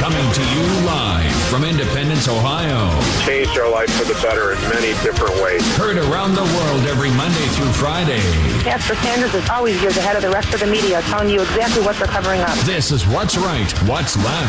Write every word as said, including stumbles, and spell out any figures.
Coming to you live from Independence, Ohio. Changed our life for the better in many different ways. Heard around the world every Monday through Friday. Pastor Sanders is always years ahead of the rest of the media, telling you exactly what they're covering up. This is What's Right, What's Left